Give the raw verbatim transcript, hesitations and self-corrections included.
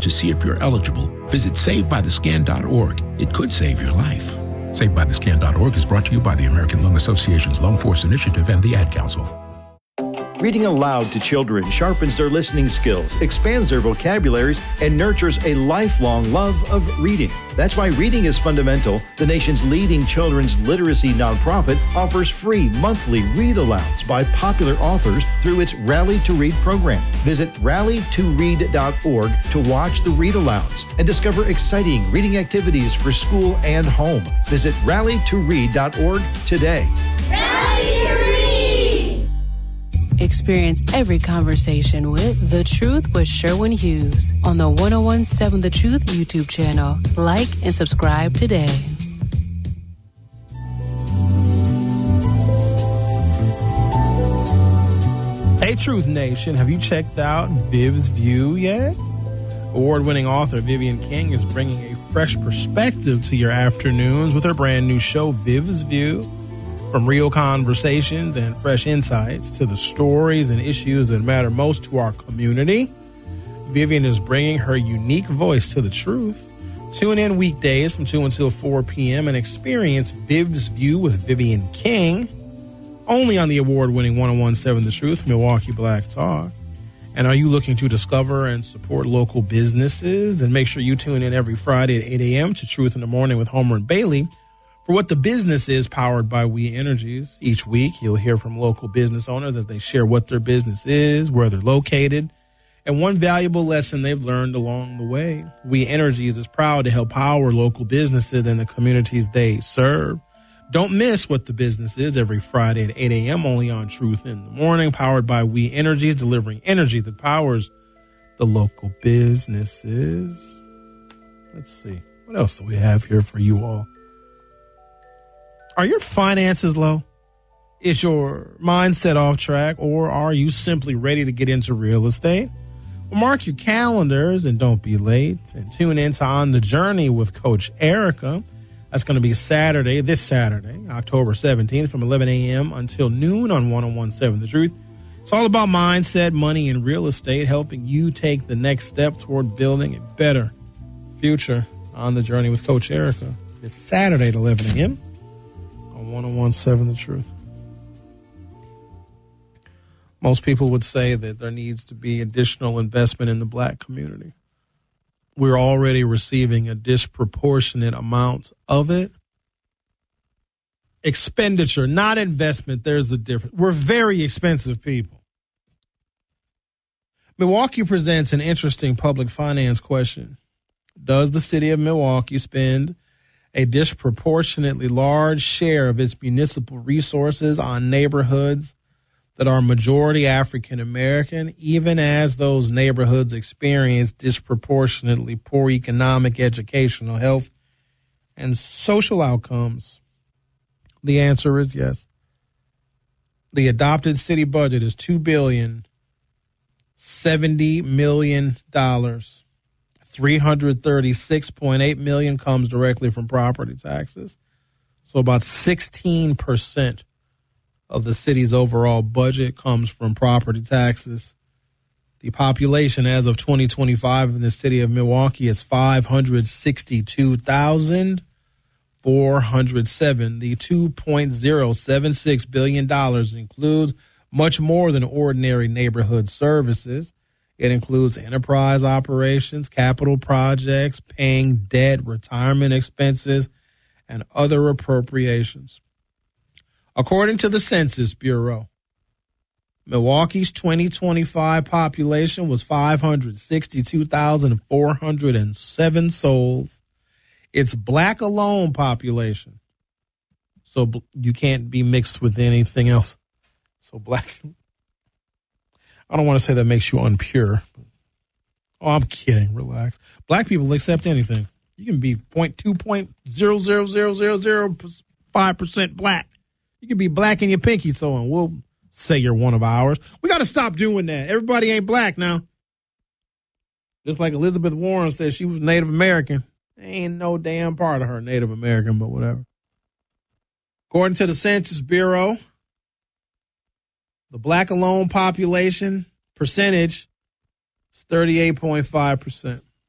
To see if you're eligible, visit save by the scan dot org. It could save your life. Save by the scan dot org is brought to you by the American Lung Association's Lung Force Initiative and the Ad Council. Reading aloud to children sharpens their listening skills, expands their vocabularies, and nurtures a lifelong love of reading. That's why Reading is Fundamental, the nation's leading children's literacy nonprofit, offers free monthly read-alouds by popular authors through its Rally to Read program. Visit rally to read dot org to watch the read-alouds and discover exciting reading activities for school and home. Visit rally to read dot org today. Rally to Read! Experience every conversation with The Truth with Sherwin Hughes on the one oh one point seven The Truth YouTube channel. Like and subscribe today. Hey, Truth Nation, have you checked out Viv's View yet? Award-winning author Vivian King is bringing a fresh perspective to your afternoons with her brand new show, Viv's View. From real conversations and fresh insights to the stories and issues that matter most to our community, Vivian is bringing her unique voice to the truth. Tune in weekdays from two until four p.m. and experience Viv's View with Vivian King, only on the award-winning one oh one point seven The Truth, Milwaukee Black Talk. And are you looking to discover and support local businesses? Then make sure you tune in every Friday at eight a.m. to Truth in the Morning with Homer and Bailey for What the Business Is, powered by We Energies. Each week, you'll hear from local business owners as they share what their business is, where they're located, and one valuable lesson they've learned along the way. We Energies is proud to help power local businesses and the communities they serve. Don't miss What the Business Is every Friday at eight a.m. only on Truth in the Morning, powered by We Energies, delivering energy that powers the local businesses. Let's see. What else do we have here for you all? Are your finances low? Is your mindset off track, or are you simply ready to get into real estate? Well, mark your calendars and don't be late, and tune in to On the Journey with Coach Erica. That's going to be Saturday, this Saturday, October seventeenth from eleven a.m. until noon on one oh one point seven The Truth. It's all about mindset, money, and real estate, helping you take the next step toward building a better future. On the Journey with Coach Erica. It's Saturday at eleven a.m. on one oh one point seven The Truth. Most people would say that there needs to be additional investment in the black community. We're already receiving a disproportionate amount of it. Expenditure, not investment. There's a difference. We're very expensive people. Milwaukee presents an interesting public finance question. Does the city of Milwaukee spend a disproportionately large share of its municipal resources on neighborhoods that are majority African American, even as those neighborhoods experience disproportionately poor economic, educational, health, and social outcomes? The answer is yes. The adopted city budget is two billion seventy million dollars. three hundred thirty-six point eight million dollars comes directly from property taxes. So about sixteen percent of the city's overall budget comes from property taxes. The population as of twenty twenty-five in the city of Milwaukee is five hundred sixty-two thousand four hundred seven. The two point oh seven six billion dollars includes much more than ordinary neighborhood services. It includes enterprise operations, capital projects, paying debt, retirement expenses, and other appropriations. According to the Census Bureau, Milwaukee's twenty twenty-five population was five hundred sixty-two thousand four hundred seven souls. Its black alone population, so you can't be mixed with anything else. So black, I don't want to say that makes you unpure. Oh, I'm kidding. Relax. Black people accept anything. You can be zero point two zero zero zero zero zero five percent black. You can be black in your pinky toe, and we'll say you're one of ours. We got to stop doing that. Everybody ain't black now. Just like Elizabeth Warren said she was Native American. Ain't no damn part of her Native American, but whatever. According to the Census Bureau, the black alone population percentage is thirty-eight point five percent.